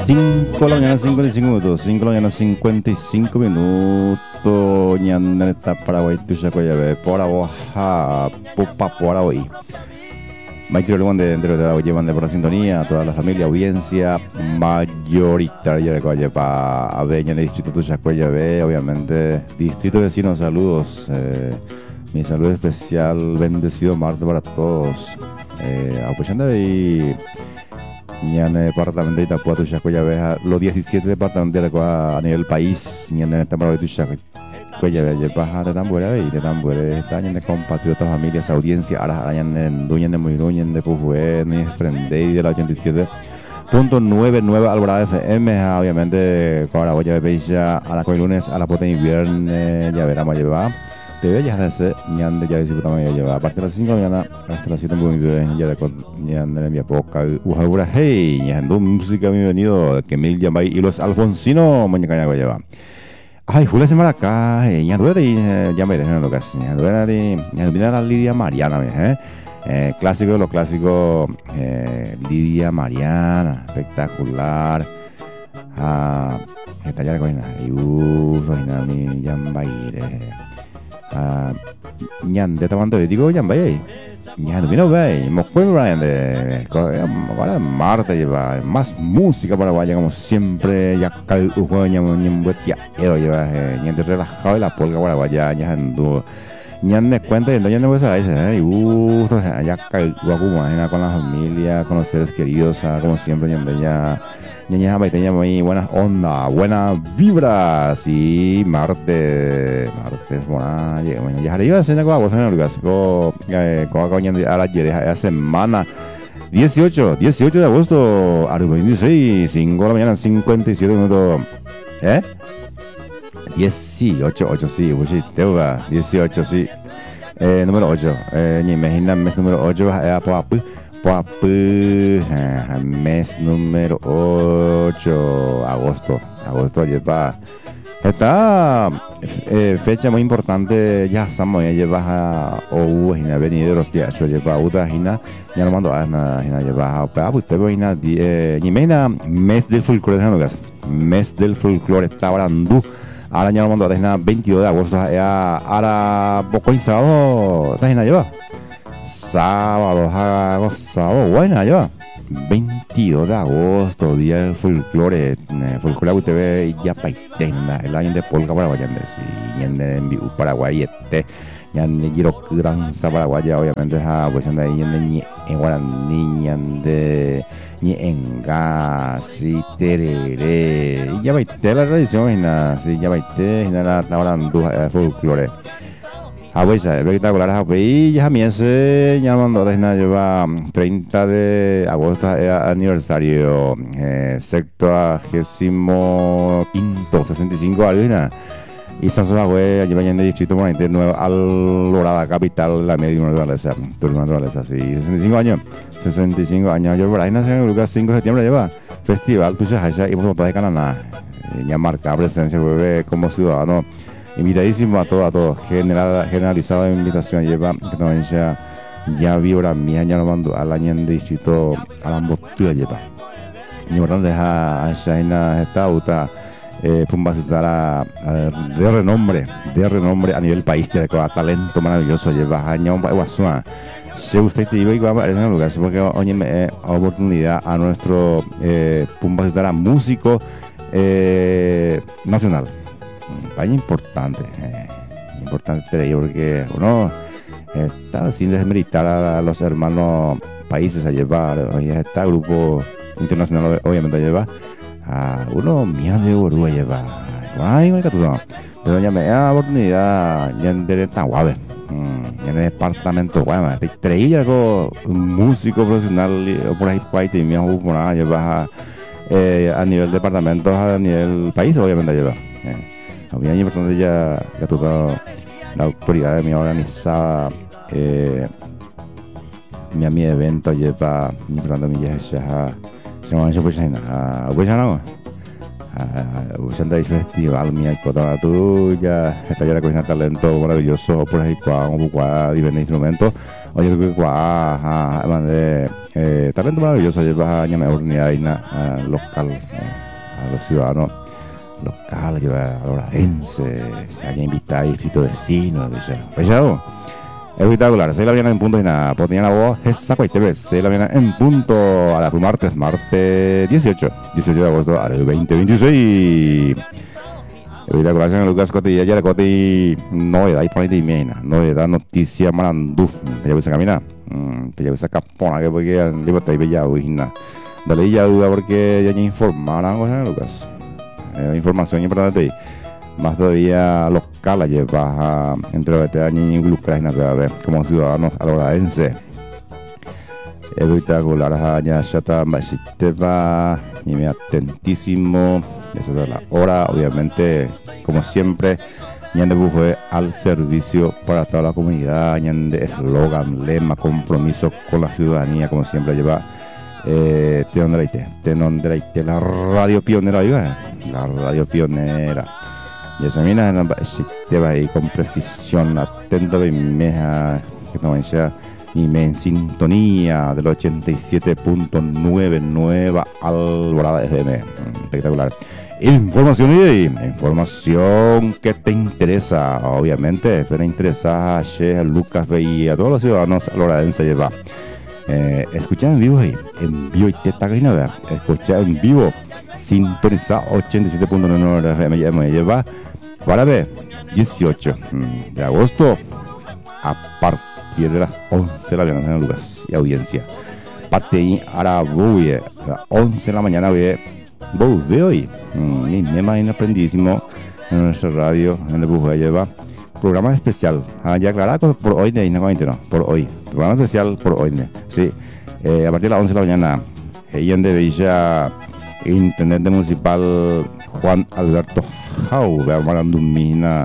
5 de la mañana, 55 minutos. 5 de la mañana, 55 minutos. Ñaneta Paraguay, Tuchacoyabe, Poraboja, Pupa Paraguay. Mike Luan de Entero de la llevan de por la sintonía, a toda la familia, audiencia mayoritaria de Coayepa, Aveña, en el distrito Tuchacoyabe, obviamente, distrito vecino, saludos. Mi saludo especial, bendecido martes para todos. Apoyando ahí. En el departamento de Itapúa, Tuchacoyabe, los 17 departamentos de a nivel país, y en el departamento de Tuchacoyabe, de Tambuera y de Tambuera, están en compatriotas, familias, audiencia, ahora en Duñen de Moiruñen, de Pujué, de Frendey, de la 87.99 Alborada FM, obviamente, con la Guayaba de Pecha, a la lunes, a la puerta de invierno, ya veremos llevar. Te ya de ñan de ya disfrutamos ya lleva a partir de las 5 de la mañana hasta las 7 muy bien ya de ñan de mi poca ujabura hey ñan música bienvenido que mil Yambay y los Alfonsino mañana lleva ay fue la semana acá ñan duele ya me dejan lo que hace ñan duele ñan viene la Lidia Mariana clásico lo clásico Lidia Mariana espectacular está ya con y soina mi Yambay ñan de tomando digo ñan vaya ñan vino ve mojue Brian de ahora Marta lleva más música paraguaya como siempre ya cal ñan buetia lleva ñan de relajado y la polka paraguaya ñan de cuenta no ñan no esa ya cal guaguma con la familia con los seres queridos como siempre ñan de ya ñaña baiteña muy buenas ondas, buenas vibras y martes bueno ya arriba se na con a la semana 18 de agosto al 26 5 de la mañana 57 minutos 18 sí 18 sí número 8 ni imagina mes número 8 mes número 8 agosto lleva esta fecha muy importante ya estamos ya lleva o en avenida de los días lleva uta hina ya no mando a hina lleva pues te voy a ni mena mes del folclore no gas mes del folclore está hablando ahora ya no mando a 22 de agosto ya ahora poco sábado está hina lleva sábado buena ya 22 de agosto día del folclore UTV ya paitena el año de polka paraguaya y en Paraguay ya ni quiero gran paraguaya obviamente pues anda ahí en guaraní ni en gas y tereré y ya baité la tradición y ya baité la hablando folclore Abuela, espectacular, y ya miense llamando desde lleva 30 de agosto aniversario, 75 65 algo y San Solague lleva en el distrito 49 Alborada capital la media naturaleza, sí, 65 años, yo por ahí nací en el lugar 5 de septiembre lleva festival Tucha Hacha y por todas de Cananá, ya marca presencia como ciudadano. Invitadísimo a todos, generalizada invitación lleva que no ya vibra mi año lo mando al año de distrito a la embostura lleva y importante deja a Shaina esta auta publicitar de renombre a nivel país de talento maravilloso lleva año para Guasua si usted te iba a en el lugar porque hoy me oportunidad a nuestro publicitar a músico nacional país importante porque uno está sin desmeritar a los hermanos países a llevar hoy está grupo internacional obviamente a llevar a uno millones de euros a llevar pero ya me da oportunidad ya de tan guave en el departamento bueno te traía algo músico profesional por ahí país y me ha llevar a nivel departamento a nivel país obviamente a llevar bien importante ya toda la autoridad de mi organizada mi evento lleva importante mi ya se llama pues no Uchanda y festival mía kota tuya esta ya la cocina talento maravilloso por ahí kwa diversos instrumentos oye que kwa mande talento maravilloso lleva ñame oportunidad local a los ciudadanos locales lleva a loradense se haya invitado distrito vecino pues espectacular, 6 de la mañana en punto y nada, por tener la voz, esa cuesta, 6 de la mañana en punto, a la martes 18 de agosto, al 2026. Espectacular, señor Lucas Cotilla, ya la Coti, novedad, y ponete y mena, novedad, noticia, marandú, que ya voy a caminar, que ya voy a capona, que porque el libro está ahí bellado, y nada, dale ya duda porque ya informaron, señor Lucas, información importante ahí. Más todavía local lleva entre los veteranos y Ucrania como ciudadanos aloraenses. Espectacular, ya está va y me atentísimo. Eso es la hora, obviamente, como siempre, ñande buje al servicio para toda la comunidad, ñande eslogan, lema, compromiso con la ciudadanía, como siempre lleva. Tenondreite, la radio pionera, la radio pionera. Y eso mira, te va ahí con precisión, atento y meja, que no vaya y me en sintonía del 87.9 Nueva Alborada FM. Espectacular. Información que te interesa, obviamente, te interesa a Che, Lucas y a todos los ciudadanos aloradenses lleva. Escucha en vivo ahí, en vivo y te está ver. Escucha en vivo, sintoniza 87.9 FM lleva para ver 18 de agosto a partir de las 11 de la mañana en Lucas y audiencia. Pateín Arabuye, a las 11 de la mañana vos de hoy. Y me imagino aprendísimo en nuestra radio, en el buje lleva. Programa especial, ya aclarado por hoy de no, por hoy. Programa especial por hoy, sí. A partir de las 11 de la mañana, ella de Villa, Intendente Municipal Juan Alberto Jau, hermano Mina,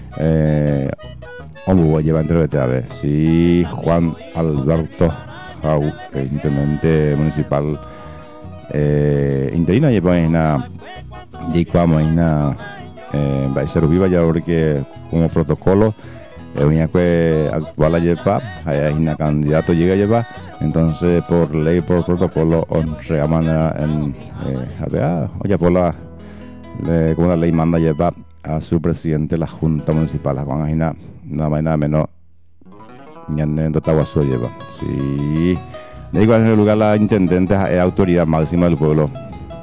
voy a llevar entre a ver, sí, Juan Alberto Jau, Intendente Municipal interino, lleva una, y cuando va a ser viva ya porque como protocolo venía que actual la lleva hay una candidato llega a llevar entonces por ley por protocolo se manera en oye por la como la ley manda llevar a su presidente la junta municipal la Juan Agina nada más nada menos ñandendo Tahuazú lleva sí de igual lugar la intendente es autoridad máxima del pueblo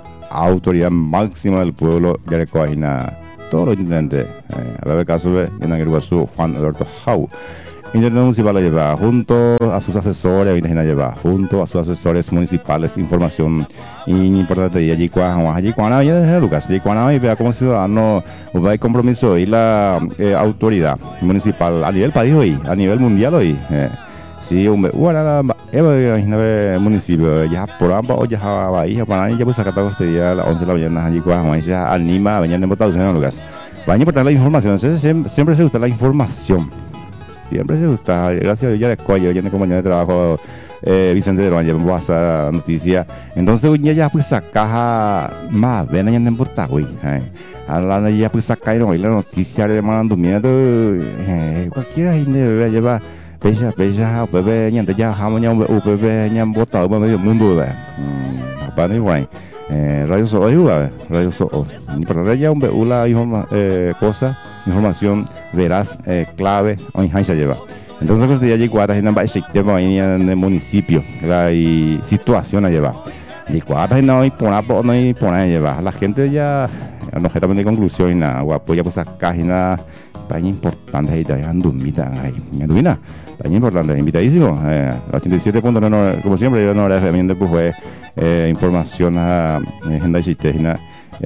ya le coagina todos los intendentes, a ver caso de Guazú, Juan Alberto Jau. Intendente municipal la lleva junto a sus asesores, junto a sus asesores municipales, información importante y allí cuando Lucas, allí cuando vea como ciudadano va a compromiso y la autoridad municipal a nivel país hoy, a nivel mundial hoy. Sí, hombre, bueno, municipio ya por ambos o ya va ahí, para ya pues sacar este día a las 11 de la mañana allí cuando ya anima a venir en votación en Lucas. Va a importar la información, siempre se gusta la información. Siempre se gusta, gracias a Villa de Escuello, ya en el compañero de trabajo Vicente de Roña, vamos a noticia. Entonces, ya pues saca más, ven allá en importar, güey. Ahora ya pues saca y la noticia de mandando miedo, cualquiera lleva. Peja, UPB, ñante ya, jamoña, UPB, ñan botado para medio mundo, para ni guay. Radio So, importante ya una información veraz, clave, hoy se lleva. Entonces, pues ya llegó a la sistema en el municipio, hay situación a llevar. Y cuando no hay por llevar, la gente ya no está de conclusión y nada, guapo, ya pues acá y nada, para importante ahí, andumita ahí, andumina. Tan importante, invitadísimo. 87.9, como siempre, yo no recomiendo pues información a agenda chistejina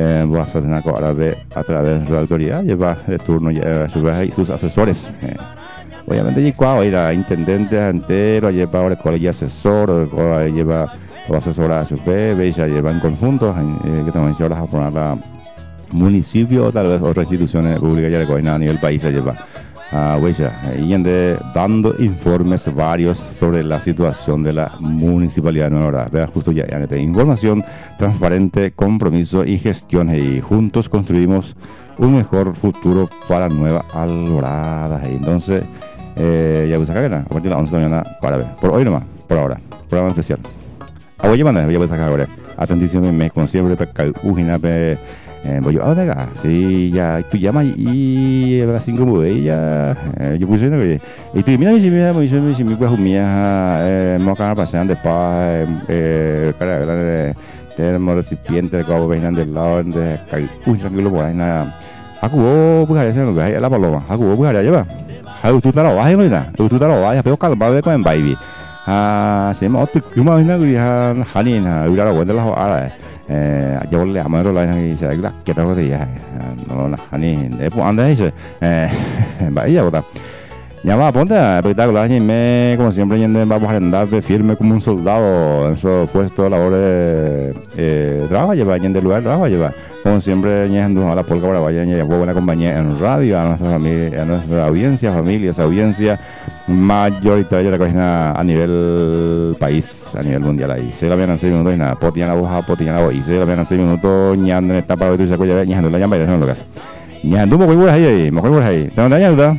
a través de la autoridad, lleva de turno y sus asesores. Obviamente, la intendente entero lleva ahora el colegio asesor, lleva los asesores a su PB, ya lleva en conjunto, que también se habla a poner la municipio o tal vez otras instituciones públicas ya le cogen a nivel país, se lleva. huella, y dando informes varios sobre la situación de la municipalidad de Nueva Alborada. Vea, justo ya información transparente, compromiso y gestión, y juntos construimos un mejor futuro para Nueva Alborada. Entonces, ya pues acá, a partir de las 11 de la mañana, para ver, por hoy nomás, por ahora, programa especial. Oye, manda, ya pues acá ahora, atentísimo, me como siempre, ujina, voy yo, acá, sí, ya, tú llamas y a las 5 de ya, yo puse una cosa, y tú, mira, si me puedes humillar, me voy a pasar de paz, cara de termo, recipiente, de cabo, vengan del lado, de uy, tranquilo, por ahí, nada, aku, pues, hay la paloma, aku, pues, allá va, tú te lo vas, mira, tú te lo vas, pero calma, con el baby, se me otro, que más, mira, Hanin, mira, la buena de las horas, yo le amo a la y se la que tengo de ya no la ni de pues anda eso vaya bota ya va ponte espectacular y me como siempre yendo vamos a andar firme como un soldado en su puesto de labores trabajo lleva yendo del lugar trabajo lleva como siempre yendo a la polca para vaya y buena compañía en radio a nuestra familia a nuestra audiencia familia esa audiencia mayoritaria de la cocina a nivel país, a nivel mundial. Ahí se la ven en 6 minutos y nada, potían la hoja, potían la voz, y se la ven en 6 minutos, ñando en esta para ver tu saco, ya ñando la llama y no lo que hace. Ñando, me voy por ahí, ¿te van a ñando?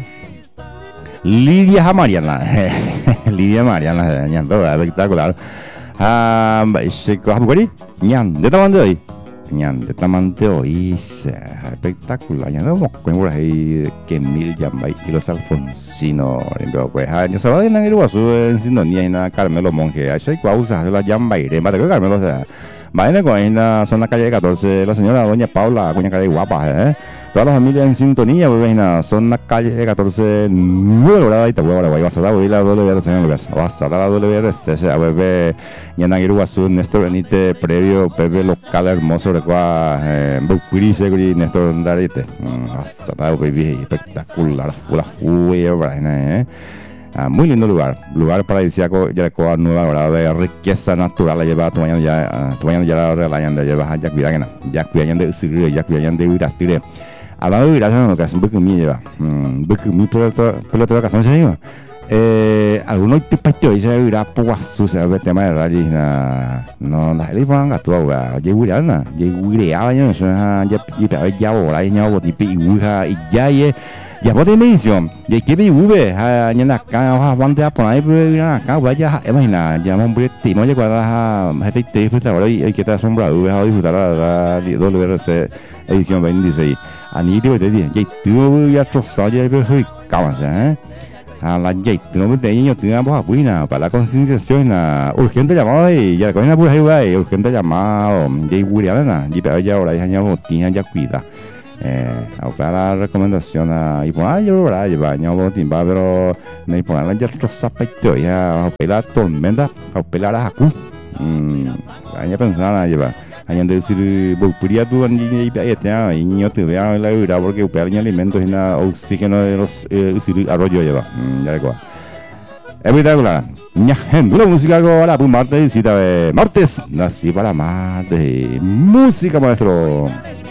Lidia Mariana, Lidia Mariana, ñando, espectacular. Se coja por ahí, ñando, ¿de dónde hoy? De tamante hoy espectacular ya no por ahí que mil llambay y los alfonsinos pues ya se va a ir en el guasu en sintonía en Carmelo Monge ahí hay causa la llambay de mate que Carmelo o sea vaina con en la zona calle 14 la señora doña Paula coña cara guapa todas las familias en sintonía pues vaina zona calle 14 nueva hora y te voy a vas a dar la doble señor Lucas vas a dar la doble a ver ya en el guasu Néstor Benítez previo Pepe local hermoso de cual Bucuri seguri Néstor Darite hasta dar baby espectacular muy lindo lugar paradisíaco ya de Nueva Alborada de riqueza natural la lleva tu mañana ya la relayan de llevar ya cuidan de Sirio ya cuidan de Virastire hablando de Virastire no que es un poco mi lleva pelota de casa no algunos tipos de se irá por su el tema de rayos no la elefan gato ya guiana ya ahora ya ya por dimensión ya que vive ya na acá van de por ahí acá vaya imagina ya un timo ya cuando gente disfrutar ahora y que está asombrado a disfrutar la WRC edición 26 a ni digo te dije ya tú ya trozado ya soy cabanza a la ya tú no te niño tenemos apuina para la concienciación urgente llamado y ya con una pura ahí urgente llamado ya guiriana ya ahora ya tiene ya cuida para la recomendación y por ahí yo lleva timba pero no hay por ahí ya rosa ya pelar tormenta o pelar a jacu ya pensaba lleva hay que decir volvería tú y niño te vea la vida porque pelar alimentos y nada oxígeno de los arroyo lleva ya igual espectacular la música ahora pues martes cita de martes nací para martes música maestro.